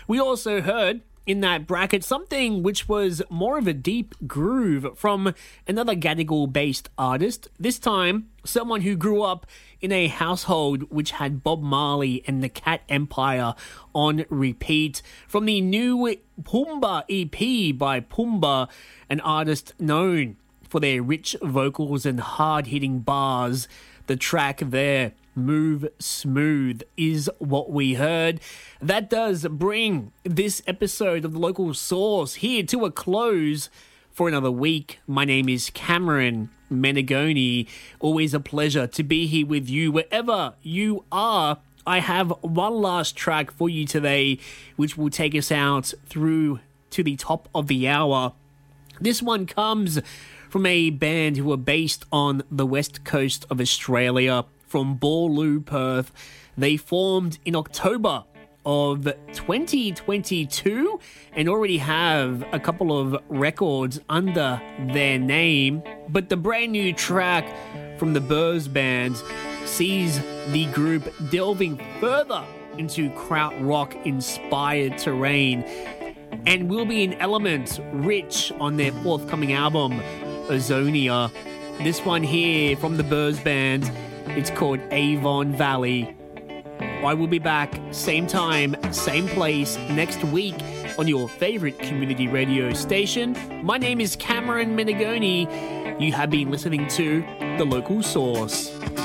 We also heard in that bracket something which was more of a deep groove from another Gadigal-based artist. This time, someone who grew up in a household which had Bob Marley and the Cat Empire on repeat. From the new Pumbaa EP by Pumbaa, an artist known for their rich vocals and hard-hitting bars. The track there, Move Smooth, is what we heard. That does bring this episode of The Local Source here to a close for another week. My name is Cameron Menegoni. Always a pleasure to be here with you wherever you are. I have one last track for you today, which will take us out through to the top of the hour. This one comes from a band who are based on the west coast of Australia, from Boorloo, Perth. They formed in October of 2022 and already have a couple of records under their name. But the brand new track from the Burrs Band sees the group delving further into krautrock inspired terrain and will be an element rich on their forthcoming album, Ozonia. This one here from the Burrs Band, it's called Avon Valley. I will be back same time, same place next week on your favorite community radio station. My name is Cameron Menegoni. You have been listening to The Local Source.